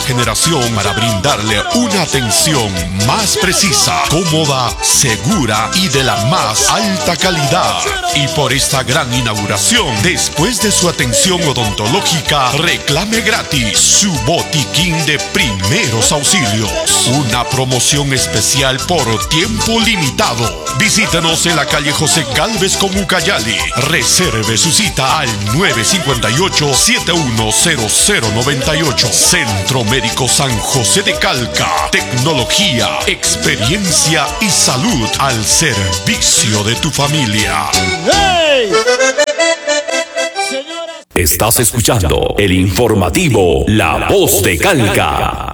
generación para brindarle una atención más precisa, cómoda, segura y de la más alta calidad. Y por esta gran inauguración, después de su atención odontológica, reclame gratis su botiquín de primeros auxilios. Una promoción especial por tiempo limitado. Visítenos en la calle José Gálvez con Ucayali. Reserve su cita al 958-710098. Centro Médico San José de Calca. Tecnología, experiencia y salud al servicio de tu familia. ¡Hey! Estás escuchando el informativo La Voz de Calca.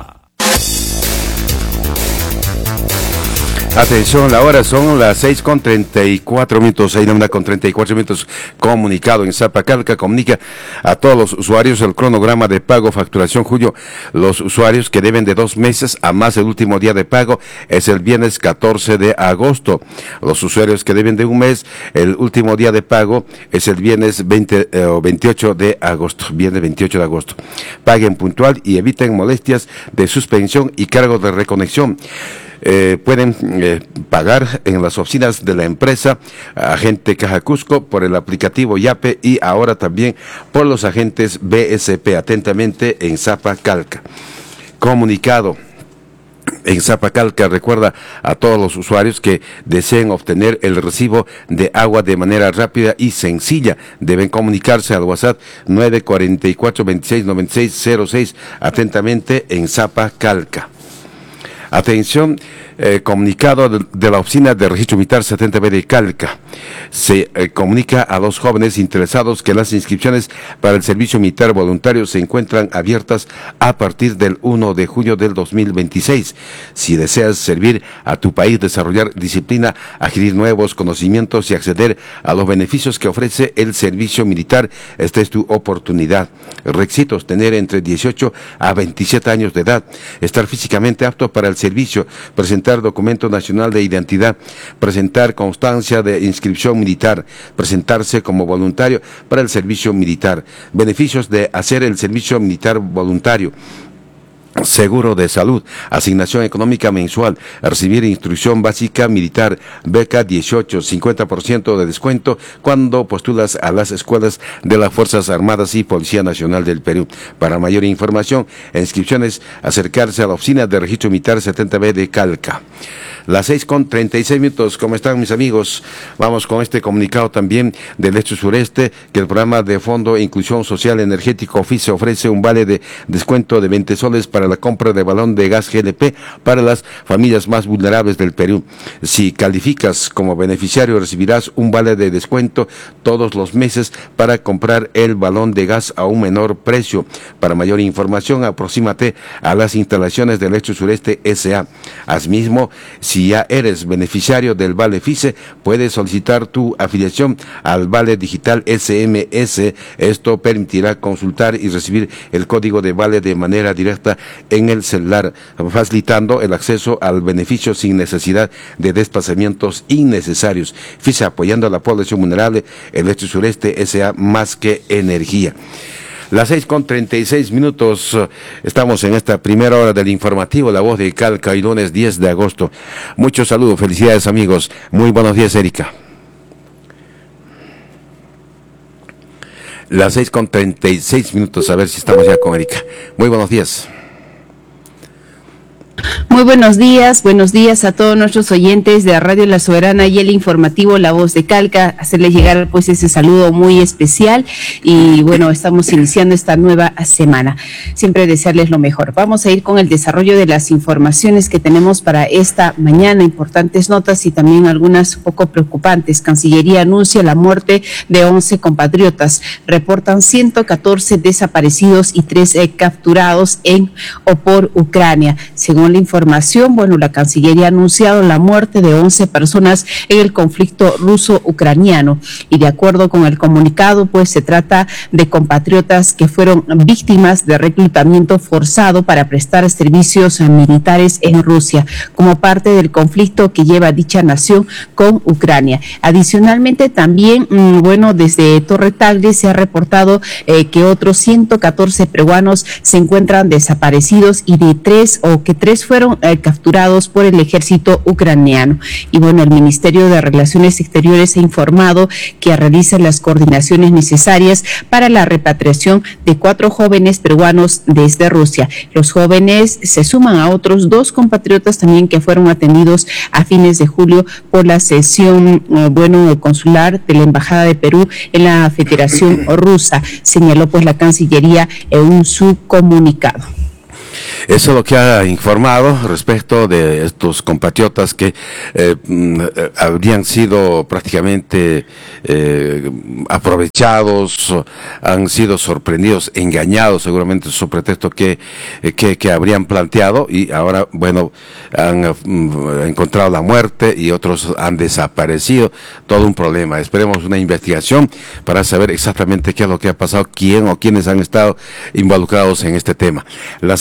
Atención, la hora son las 6:34, 6:34, comunicado en Zapacalca, comunica a todos los usuarios el cronograma de pago, facturación julio. Los usuarios que deben de 2 meses a más, el último día de pago es el viernes 14 de agosto. Los usuarios que deben de 1 mes, el último día de pago es el viernes 28 de agosto, viernes 28 de agosto. Paguen puntual y eviten molestias de suspensión y cargo de reconexión. Pueden pagar en las oficinas de la empresa Agente Caja Cusco por el aplicativo Yape y ahora también por los agentes BSP. Atentamente en Zapacalca. Comunicado. En Zapacalca recuerda a todos los usuarios que deseen obtener el recibo de agua de manera rápida y sencilla. Deben comunicarse al WhatsApp 944-269606. Atentamente en Zapacalca. Atención, comunicado de la Oficina de Registro Militar 70B de Calca. Se comunica a los jóvenes interesados que las inscripciones para el servicio militar voluntario se encuentran abiertas a partir del 1 de junio del 2026. Si deseas servir a tu país, desarrollar disciplina, adquirir nuevos conocimientos y acceder a los beneficios que ofrece el servicio militar, esta es tu oportunidad. Requisitos: tener entre 18 a 27 años de edad, estar físicamente apto para el servicio, presentar documento nacional de identidad, presentar constancia de inscripción militar, presentarse como voluntario para el servicio militar. Beneficios de hacer el servicio militar voluntario: seguro de salud, asignación económica mensual, recibir instrucción básica militar, beca 18, 50% de descuento cuando postulas a las escuelas de las Fuerzas Armadas y Policía Nacional del Perú. Para mayor información e inscripciones, acercarse a la Oficina de Registro Militar 70B de Calca. Las 6:36. ¿Cómo están, mis amigos? Vamos con este comunicado también del Este Sureste, que el programa de Fondo de Inclusión Social Energético FISE ofrece un vale de descuento de 20 soles para la compra de balón de gas GLP para las familias más vulnerables del Perú. Si calificas como beneficiario, recibirás un vale de descuento todos los meses para comprar el balón de gas a un menor precio. Para mayor información, aproxímate a las instalaciones del Este Sureste S.A. Asimismo, si ya eres beneficiario del Vale FISE, puedes solicitar tu afiliación al Vale Digital SMS. Esto permitirá consultar y recibir el código de Vale de manera directa en el celular, facilitando el acceso al beneficio sin necesidad de desplazamientos innecesarios. FISE, apoyando a la población vulnerable, el Este Sureste S.A. más que energía. Las 6:36. Estamos en esta primera hora del informativo La Voz de Calca, y lunes 10 de agosto. Muchos saludos, felicidades, amigos. Muy buenos días, Erika. Las 6:36, a ver si estamos ya con Erika. Muy buenos días. Muy buenos días a todos nuestros oyentes de Radio La Soberana y el informativo La Voz de Calca, hacerles llegar pues ese saludo muy especial y bueno, estamos iniciando esta nueva semana, siempre desearles lo mejor. Vamos a ir con el desarrollo de las informaciones que tenemos para esta mañana, importantes notas y también algunas poco preocupantes. Cancillería anuncia la muerte de 11 compatriotas, reportan 114 desaparecidos y 3 capturados en o por Ucrania. Según la información información, bueno, la Cancillería ha anunciado la muerte de 11 personas en el conflicto ruso-ucraniano y de acuerdo con el comunicado, pues se trata de compatriotas que fueron víctimas de reclutamiento forzado para prestar servicios militares en Rusia como parte del conflicto que lleva dicha nación con Ucrania. Adicionalmente, también, bueno, desde Torre Tagle se ha reportado que otros 114 peruanos se encuentran desaparecidos y de tres fueron capturados por el ejército ucraniano. Y bueno, el Ministerio de Relaciones Exteriores ha informado que realiza las coordinaciones necesarias para la repatriación de 4 jóvenes peruanos desde Rusia. Los jóvenes se suman a otros 2 compatriotas también que fueron atendidos a fines de julio por la sesión consular de la Embajada de Perú en la Federación Rusa, señaló pues la Cancillería en un subcomunicado. Eso es lo que ha informado respecto de estos compatriotas que habrían sido prácticamente aprovechados, han sido sorprendidos, engañados seguramente su pretexto que habrían planteado y ahora, bueno, han encontrado la muerte y otros han desaparecido. Todo un problema. Esperemos una investigación para saber exactamente qué es lo que ha pasado, quién o quiénes han estado involucrados en este tema. Las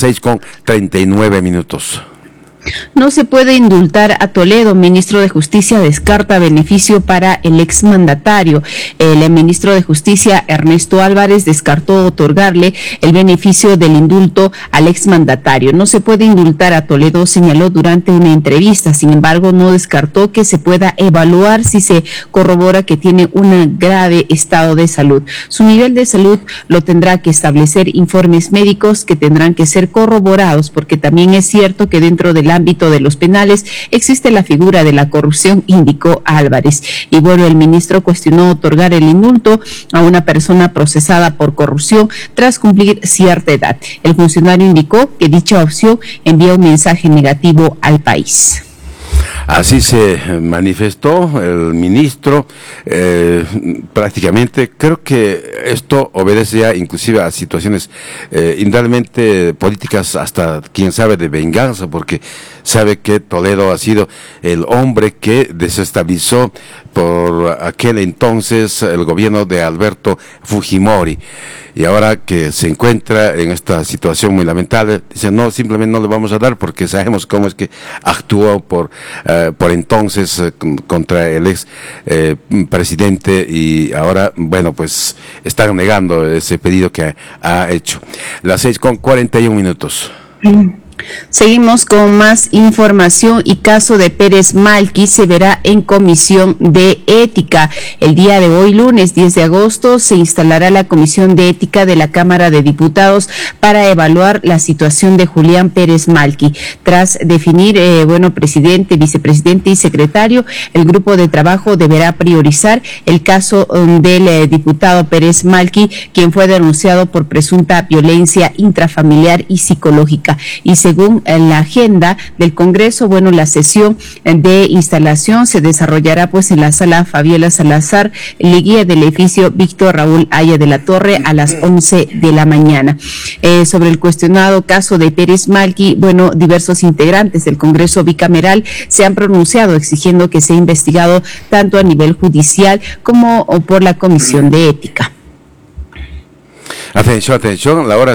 6:39. No se puede indultar a Toledo. Ministro de Justicia descarta beneficio para el exmandatario. El ministro de Justicia, Ernesto Álvarez, descartó otorgarle el beneficio del indulto al exmandatario. No se puede indultar a Toledo, señaló durante una entrevista. Sin embargo, no descartó que se pueda evaluar si se corrobora que tiene un grave estado de salud. Su nivel de salud lo tendrá que establecer informes médicos que tendrán que ser corroborados, porque también es cierto que dentro del ámbito de los penales existe la figura de la corrupción, indicó Álvarez. Y bueno, el ministro cuestionó otorgar el indulto a una persona procesada por corrupción tras cumplir cierta edad. El funcionario indicó que dicha opción envía un mensaje negativo al país. Así se manifestó el ministro, prácticamente. Creo que esto obedece ya inclusive a situaciones indudablemente políticas, hasta quién sabe de venganza, porque sabe que Toledo ha sido el hombre que desestabilizó por aquel entonces el gobierno de Alberto Fujimori. Y ahora que se encuentra en esta situación muy lamentable, dice no, simplemente no le vamos a dar porque sabemos cómo es que actuó por entonces contra el ex presidente y ahora, bueno, pues están negando ese pedido que ha hecho. Las 6:41. Seguimos con más información y caso de Pérez Malqui se verá en comisión de ética. El día de hoy, lunes 10 de agosto, se instalará la comisión de ética de la Cámara de Diputados para evaluar la situación de Julián Pérez Malqui. Tras definir, presidente, vicepresidente y secretario, el grupo de trabajo deberá priorizar el caso del diputado Pérez Malqui, quien fue denunciado por presunta violencia intrafamiliar y psicológica. Y según la agenda del Congreso, bueno, la sesión de instalación se desarrollará pues en la sala Fabiola Salazar, Leguía del edificio Víctor Raúl Haya de la Torre a las 11 de la mañana. Sobre el cuestionado caso de Pérez Malqui, bueno, diversos integrantes del Congreso bicameral se han pronunciado exigiendo que sea investigado tanto a nivel judicial como por la Comisión de Ética. Atención, la hora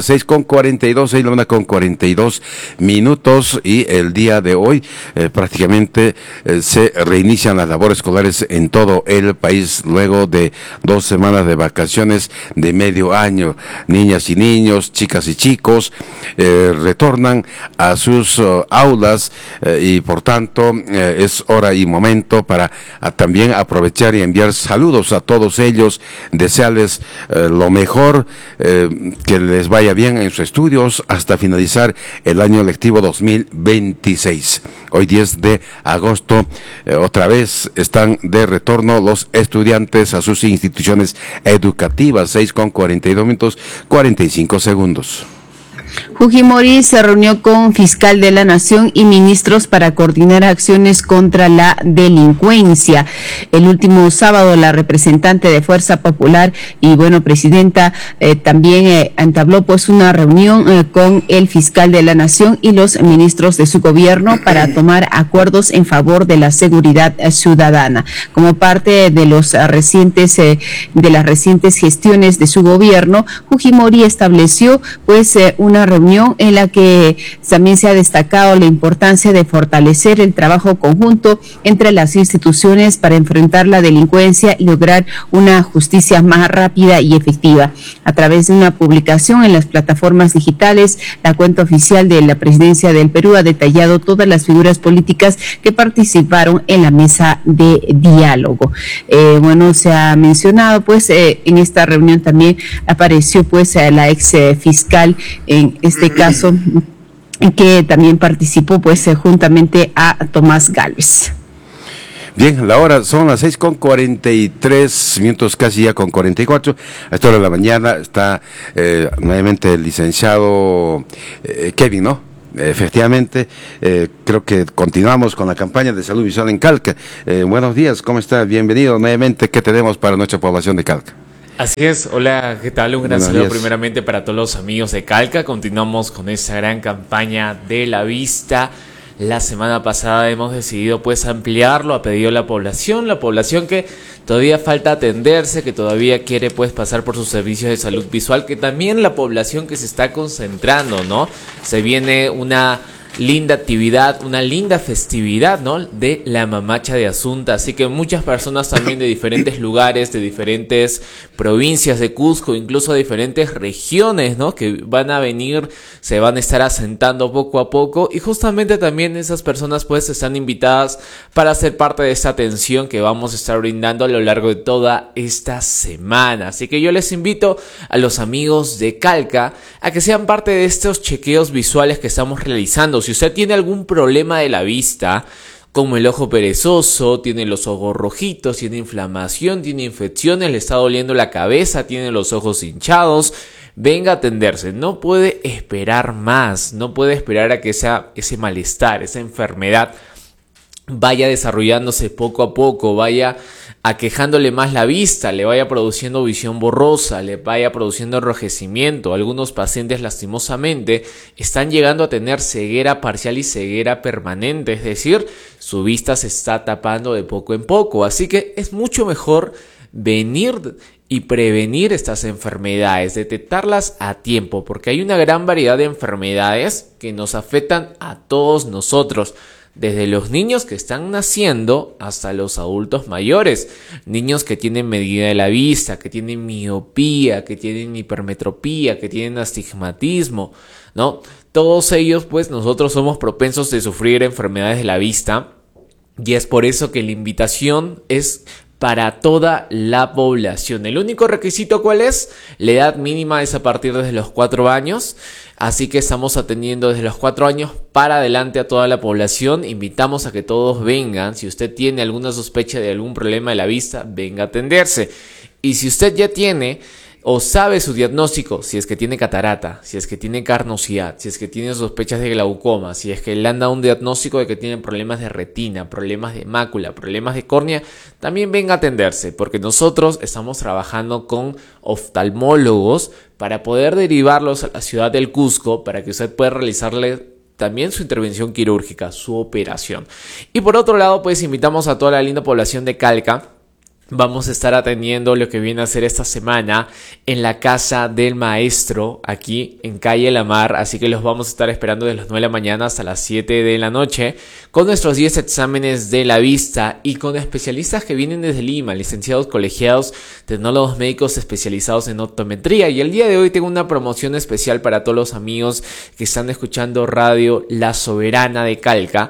6:42 y el día de hoy prácticamente se reinician las labores escolares en todo el país luego de 2 semanas de vacaciones de medio año. Niñas y niños, chicas y chicos retornan a sus aulas y por tanto es hora y momento para también aprovechar y enviar saludos a todos ellos, desearles lo mejor, que les vaya bien en sus estudios hasta finalizar el año lectivo 2026. Hoy 10 de agosto, otra vez están de retorno los estudiantes a sus instituciones educativas. 6:42, 45 segundos. Fujimori se reunió con fiscal de la Nación y ministros para coordinar acciones contra la delincuencia. El último sábado, la representante de Fuerza Popular y presidenta también entabló pues una reunión con el fiscal de la Nación y los ministros de su gobierno para tomar acuerdos en favor de la seguridad ciudadana. Como parte de las recientes gestiones de su gobierno, Fujimori estableció pues una reunión en la que también se ha destacado la importancia de fortalecer el trabajo conjunto entre las instituciones para enfrentar la delincuencia y lograr una justicia más rápida y efectiva. A través de una publicación en las plataformas digitales, la cuenta oficial de la Presidencia del Perú ha detallado todas las figuras políticas que participaron en la mesa de diálogo. Se ha mencionado pues en esta reunión también apareció pues la ex fiscal en este caso, que también participó pues juntamente a Tomás Gálvez. Bien, la hora son las 6:43, casi ya con 44. A esta hora de la mañana está nuevamente el licenciado Kevin, ¿no? Efectivamente, creo que continuamos con la campaña de salud visual en Calca. Buenos días, ¿cómo está? Bienvenido nuevamente. ¿Qué tenemos para nuestra población de Calca? Así es, hola, ¿qué tal? Un gran saludo primeramente para todos los amigos de Calca. Continuamos con esta gran campaña de la vista. La semana pasada hemos decidido pues ampliarlo a pedido de la población que todavía falta atenderse, que todavía quiere pues pasar por sus servicios de salud visual, que también la población que se está concentrando, ¿no? Se viene una linda actividad, una linda festividad, ¿no? De la Mamacha de Asunta, así que muchas personas también de diferentes lugares, de diferentes provincias de Cusco, incluso de diferentes regiones, ¿no? Que van a venir, se van a estar asentando poco a poco, y justamente también esas personas pues están invitadas para ser parte de esta atención que vamos a estar brindando a lo largo de toda esta semana. Así que yo les invito a los amigos de Calca a que sean parte de estos chequeos visuales que estamos realizando. Si usted tiene algún problema de la vista, como el ojo perezoso, tiene los ojos rojitos, tiene inflamación, tiene infecciones, le está doliendo la cabeza, tiene los ojos hinchados, venga a atenderse. No puede esperar más, no puede esperar a que ese malestar, esa enfermedad vaya desarrollándose poco a poco, vaya aquejándole más la vista, le vaya produciendo visión borrosa, le vaya produciendo enrojecimiento. Algunos pacientes lastimosamente están llegando a tener ceguera parcial y ceguera permanente, es decir, su vista se está tapando de poco en poco. Así que es mucho mejor venir y prevenir estas enfermedades, detectarlas a tiempo, porque hay una gran variedad de enfermedades que nos afectan a todos nosotros. Desde los niños que están naciendo hasta los adultos mayores, niños que tienen medida de la vista, que tienen miopía, que tienen hipermetropía, que tienen astigmatismo, ¿no? Todos ellos, pues nosotros somos propensos de sufrir enfermedades de la vista, y es por eso que la invitación es para toda la población. El único requisito, ¿cuál es? La edad mínima es a partir de los 4 años, así que estamos atendiendo desde los 4 años para adelante a toda la población. Invitamos a que todos vengan. Si usted tiene alguna sospecha de algún problema de la vista, venga a atenderse. Y si usted ya tiene o sabe su diagnóstico, si es que tiene catarata, si es que tiene carnosidad, si es que tiene sospechas de glaucoma, si es que le han dado un diagnóstico de que tiene problemas de retina, problemas de mácula, problemas de córnea, también venga a atenderse, porque nosotros estamos trabajando con oftalmólogos para poder derivarlos a la ciudad del Cusco, para que usted pueda realizarle también su intervención quirúrgica, su operación. Y por otro lado, pues invitamos a toda la linda población de Calca. Vamos a estar atendiendo lo que viene a ser esta semana en la Casa del Maestro, aquí en Calle La Mar, así que los vamos a estar esperando desde las 9 de la mañana hasta las 7 de la noche, con nuestros 10 exámenes de la vista y con especialistas que vienen desde Lima, licenciados colegiados, tecnólogos médicos especializados en optometría. Y el día de hoy tengo una promoción especial para todos los amigos que están escuchando Radio La Soberana de Calca.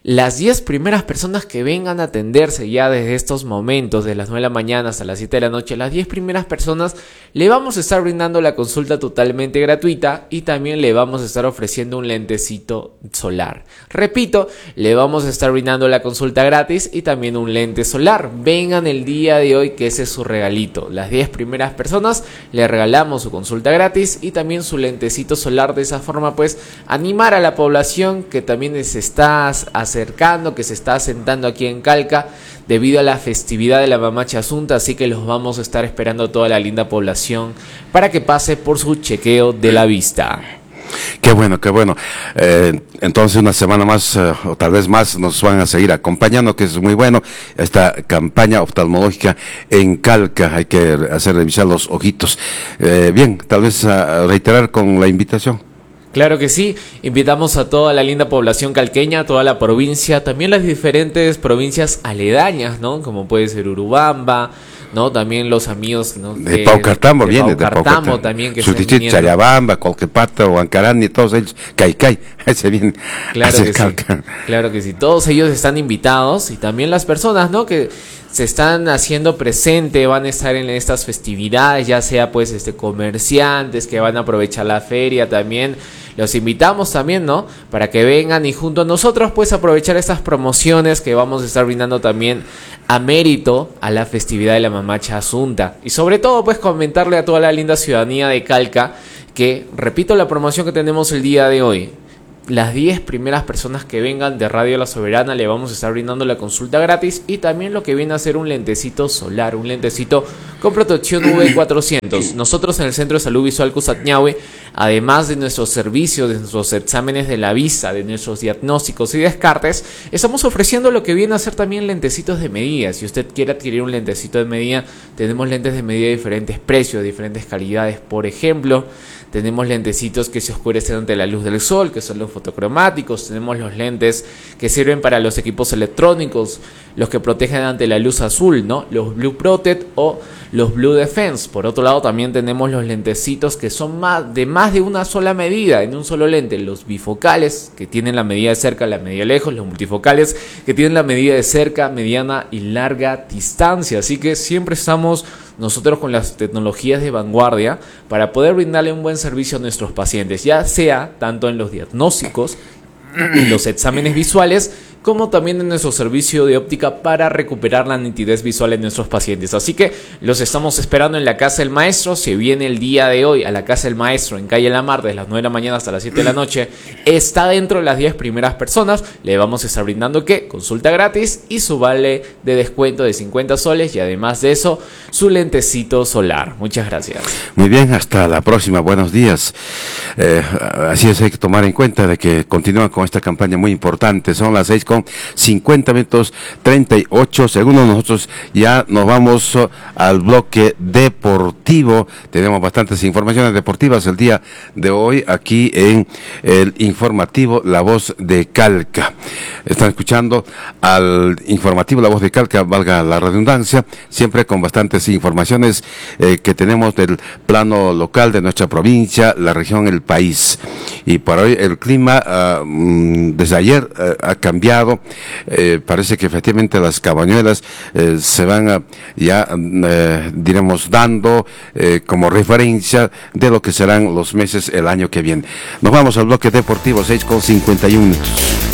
las 10 primeras personas que vengan a atenderse ya desde estos momentos, de las 9 de la mañana hasta las 7 de la noche, las 10 primeras personas le vamos a estar brindando la consulta totalmente gratuita y también le vamos a estar ofreciendo un lentecito solar. Repito, le vamos a estar brindando la consulta gratis y también un lente solar. Vengan el día de hoy, que ese es su regalito. Las 10 primeras personas le regalamos su consulta gratis y también su lentecito solar. De esa forma, pues, animar a la población que también se está acercando, que se está asentando aquí en Calca debido a la festividad de la Mamacha Asunta, así que los vamos a estar esperando toda la linda población para que pase por su chequeo de la vista. Qué bueno, qué bueno. Entonces una semana más o tal vez más nos van a seguir acompañando, que es muy bueno esta campaña oftalmológica en Calca. Hay que hacer revisar los ojitos. Bien, tal vez reiterar con la invitación. Claro que sí, invitamos a toda la linda población calqueña, a toda la provincia, también las diferentes provincias aledañas, ¿no? Como puede ser Urubamba, ¿no? También los amigos, ¿no? De Paucartambo viene, de Paucartambo también, que están viniendo. Chayabamba, Colquepata, Huancarán y todos ellos, Caicay, ese viene. Claro que sí, todos ellos están invitados y también las personas, ¿no? Que se están haciendo presente, van a estar en estas festividades, ya sea pues comerciantes que van a aprovechar la feria también. Los invitamos también, ¿no? Para que vengan y junto a nosotros pues aprovechar estas promociones que vamos a estar brindando también a mérito a la festividad de la Mamacha Asunta. Y sobre todo pues comentarle a toda la linda ciudadanía de Calca que, repito, la promoción que tenemos el día de hoy. Las 10 primeras personas que vengan de Radio La Soberana le vamos a estar brindando la consulta gratis y también lo que viene a ser un lentecito solar, un lentecito con protección UV400. Nosotros en el Centro de Salud Visual Cusatñahue, además de nuestros servicios, de nuestros exámenes de la vista, de nuestros diagnósticos y descartes, estamos ofreciendo lo que viene a ser también lentecitos de medida. Si usted quiere adquirir un lentecito de medida, tenemos lentes de medida de diferentes precios, de diferentes calidades. Por ejemplo, tenemos lentecitos que se oscurecen ante la luz del sol, que son los fotocromáticos. Tenemos los lentes que sirven para los equipos electrónicos, los que protegen ante la luz azul, ¿no? Los Blue Protect o los Blue Defense. Por otro lado, también tenemos los lentecitos que son más de una sola medida, en un solo lente. Los bifocales, que tienen la medida de cerca, la medida de lejos. Los multifocales, que tienen la medida de cerca, mediana y larga distancia. Así que siempre estamos nosotros con las tecnologías de vanguardia para poder brindarle un buen servicio a nuestros pacientes, ya sea tanto en los diagnósticos, en los exámenes visuales, como también en nuestro servicio de óptica para recuperar la nitidez visual en nuestros pacientes. Así que los estamos esperando en la Casa del Maestro. Se viene el día de hoy a la Casa del Maestro en Calle La Mar, desde las 9 de la mañana hasta las 7 de la noche. Está dentro de las 10 primeras personas. Le vamos a estar brindando ¿qué? Consulta gratis y su vale de descuento de 50 soles y además de eso, su lentecito solar. Muchas gracias. Muy bien, hasta la próxima. Buenos días. Así es, hay que tomar en cuenta de que continúan con esta campaña muy importante. Son las 6:50 minutos 38 segundos. Nosotros ya nos vamos al bloque deportivo. Tenemos bastantes informaciones deportivas el día de hoy aquí en el informativo La Voz de Calca. Están escuchando al informativo La Voz de Calca, valga la redundancia, siempre con bastantes informaciones que tenemos del plano local de nuestra provincia, la región, el país. Y para hoy el clima desde ayer ha cambiado. Parece que efectivamente las cabañuelas se van diremos dando como referencia de lo que serán los meses el año que viene. Nos vamos al bloque deportivo 6:51 minutos.